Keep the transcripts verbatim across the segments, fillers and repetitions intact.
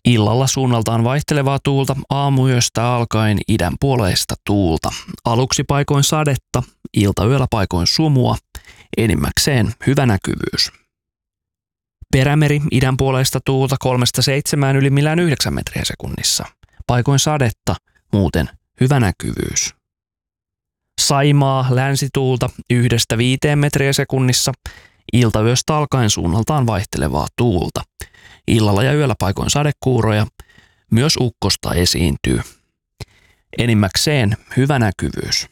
Illalla suunnaltaan vaihtelevaa tuulta, aamuyöstä alkaen idän puoleista tuulta. Aluksi paikoin sadetta, iltayöllä paikoin sumua, enimmäkseen hyvä näkyvyys. Perämeri idän puoleista tuulta kolmesta seitsemään ylimmillään yhdeksän metriä sekunnissa. Paikoin sadetta, muuten hyvä näkyvyys. Saimaa länsituulta yhdestä viiteen metriä sekunnissa, iltayöstä alkaen suunnaltaan vaihtelevaa tuulta. Illalla ja yöllä paikoin sadekuuroja, myös ukkosta esiintyy. Enimmäkseen hyvä näkyvyys.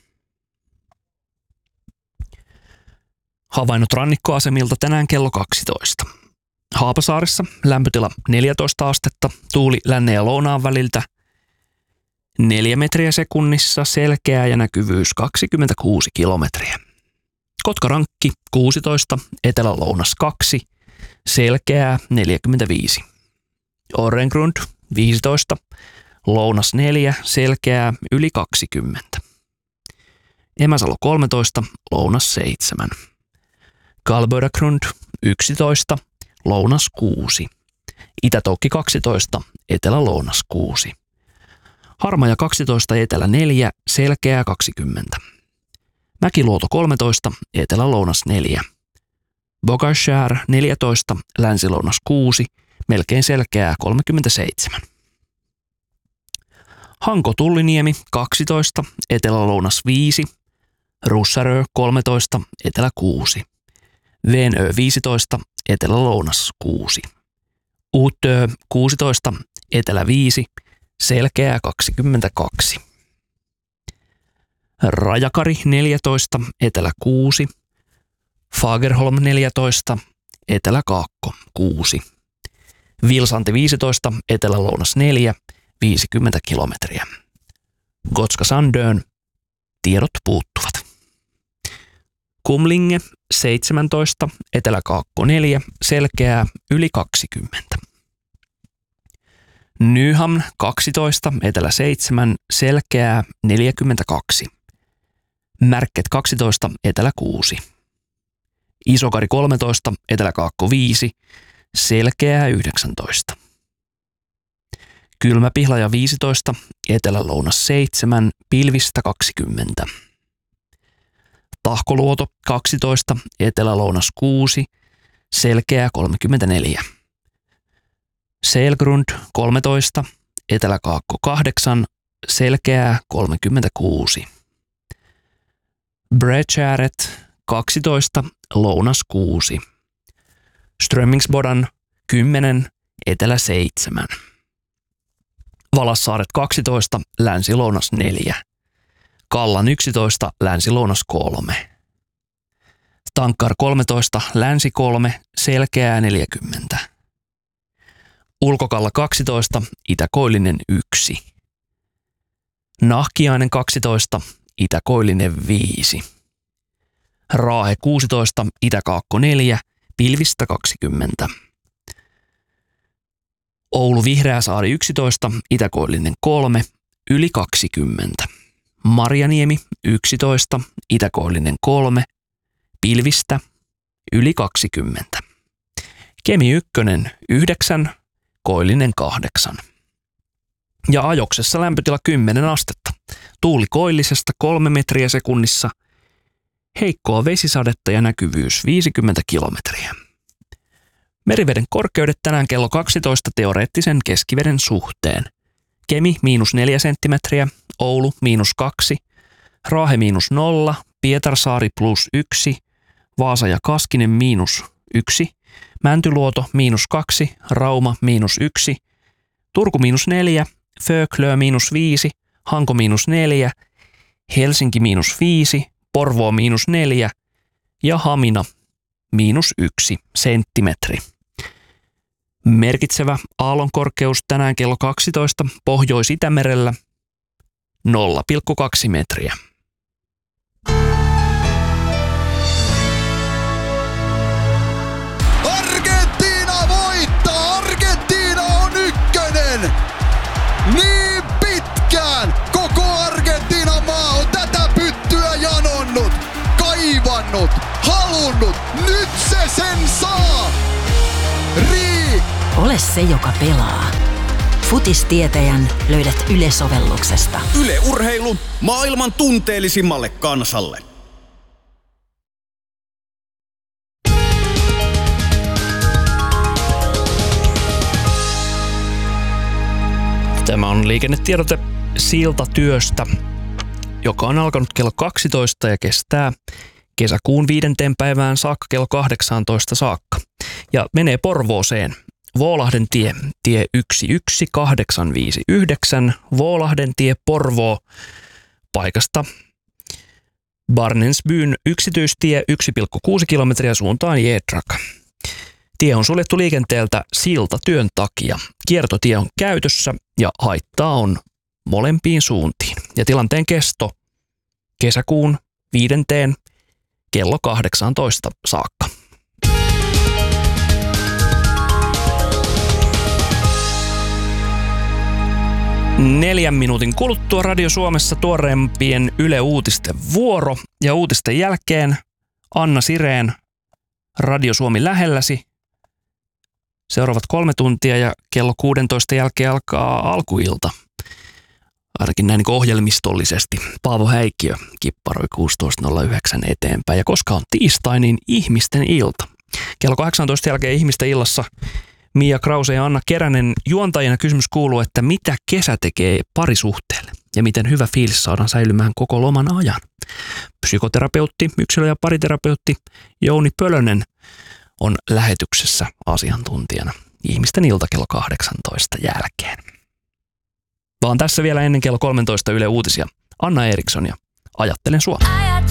Havainnot rannikkoasemilta tänään kello kaksitoista. Haapasaaressa lämpötila neljätoista astetta, tuuli lännen ja lounaan väliltä neljä metriä sekunnissa, selkeää ja näkyvyys kaksikymmentäkuusi kilometriä. Kotkarankki kuusitoista, etelä-lounas kaksi, selkeää neljäkymmentäviisi. Orrengrund viisitoista, lounas neljä, selkeää yli kaksikymmentä. Emäsalo kolmetoista, lounas seitsemän. Kalböragrund yksitoista, lounas kuusi. Itätoukki kaksitoista, etelä-lounas kuusi. Harmaja kaksitoista, etelä neljä, selkeää kaksikymmentä. Mäkiluoto kolmetoista, etelä-lounas neljä. Bogarskär neljätoista, länsi-lounas kuusi, melkein selkeää kolmekymmentäseitsemän. Hanko Tulliniemi kaksitoista, etelä-lounas viisi. Russarö kolmetoista, etelä kuusi. Venö viisitoista, etelä-lounas kuusi. Uutö kuusitoista, etelä viisi, selkeää kaksikymmentäkaksi. Rajakari neljätoista, etelä kuusi. Fagerholm neljätoista, etelä kaakko kuusi. Vilsanti viisitoista, etelä-lounas neljä, viisikymmentä kilometriä. Gotska Sandön, tiedot puuttuvat. Kumlinge seitsemäntoista, etelä kaakko neljä, selkeää yli kaksikymmentä. Nyhamn kaksitoista, etelä seitsemän, selkeää neljäkymmentäkaksi. Märket kaksitoista, etelä kuusi. Isokari kolmetoista, etelä kaakko viisi, selkeää yhdeksäntoista. Kylmäpihlaja viisitoista, etelä-lounas seitsemän, pilvistä kaksikymmentä. Tahkoluoto kaksitoista, etelä-lounas kuusi, selkeää kolmekymmentäneljä. Selgrund kolmetoista, etelä-kaakko kahdeksan, selkeää kolmekymmentäkuusi. Bredgäret kaksitoista, lounas kuusi. Strömmingsbodan kymmenen, etelä seitsemän. Valassaaret kaksitoista, länsi-lounas neljä. Kallan yksitoista, länsi-lounas kolme. Tankkar kolmetoista, länsi kolme, selkeää neljäkymmentä. Ulkokalla kaksitoista, itäkoillinen yksi. Nahkiainen kaksitoista, itäkoillinen viisi. Raahe kuusitoista, itäkaakko neljä, pilvistä kaksikymmentä. Oulu Vihreäsaari yksitoista, itäkoillinen kolme, yli kaksikymmentä. Marjaniemi yksitoista, itäkoillinen kolme, pilvistä yli kaksikymmentä. Kemi ykkönen yhdeksän, koillinen kahdeksan. Ja Ajoksessa lämpötila kymmenen astetta. Tuuli koillisesta kolme metriä sekunnissa. Heikkoa vesisadetta ja näkyvyys viisikymmentä kilometriä. Meriveden korkeudet tänään kello kaksitoista teoreettisen keskiveden suhteen. Kemi miinus neljä senttimetriä, Oulu miinus kaksi, Raahe miinus nolla, Pietarsaari plus yksi, Vaasa ja Kaskinen miinus yksi, Mäntyluoto miinus kaksi, Rauma miinus yksi, Turku miinus neljä, Föklö miinus viisi, Hanko miinus neljä, Helsinki miinus viisi, Porvoo miinus neljä ja Hamina miinus yksi senttimetri. Merkitsevä aallonkorkeus tänään kello kaksitoista Pohjois-Itämerellä nolla pilkku kaksi metriä. Argentiina voittaa! Argentiina on ykkönen! Niin pitkään koko Argentiinan maa on tätä pyttyä janonnut, kaivannut, halunnut. Nyt se sen saa! Rii! Ole se, joka pelaa. Futistietäjän löydät Yle-sovelluksesta. Yle Urheilu maailman tunteellisimmalle kansalle. Tämä on liikennetiedote siltatyöstä, joka on alkanut kello kaksitoista ja kestää kesäkuun viidenteen päivään saakka kello kahdeksantoista saakka. Ja menee Porvooseen. Vuolahden tie, tie yksi yksi kahdeksan viisi yhdeksän, Vuolahden tie Porvoo, paikasta Barnensbyn yksityistie yksi pilkku kuusi kilometriä suuntaan Jedrak. Tie on suljettu liikenteeltä siltatyön takia. Kiertotie on käytössä ja haittaa on molempiin suuntiin. Ja tilanteen kesto kesäkuun viidenteen kello kahdeksantoista saakka. Neljän minuutin kuluttua Radio Suomessa tuoreempien Yle Uutisten vuoro ja uutisten jälkeen Anna Sireen Radio Suomi lähelläsi. Seuraavat kolme tuntia ja kello kuudentoista jälkeen alkaa alkuilta. Ainakin näin niin ohjelmistollisesti. Paavo Häikkiö kipparoi kuusitoista nolla yhdeksän eteenpäin. Ja koska on tiistai, niin ihmisten ilta. Kello kahdeksantoista jälkeen ihmisten illassa Mia Krause ja Anna Keränen juontajina kysymys kuuluu, että mitä kesä tekee parisuhteelle ja miten hyvä fiilis saadaan säilymään koko loman ajan. Psykoterapeutti, yksilö- ja pariterapeutti Jouni Pölönen on lähetyksessä asiantuntijana ihmisten ilta kello kahdeksantoista jälkeen. Vaan tässä vielä ennen kello kolmetoista Yle Uutisia. Anna Eriksson ja Ajattelen sua.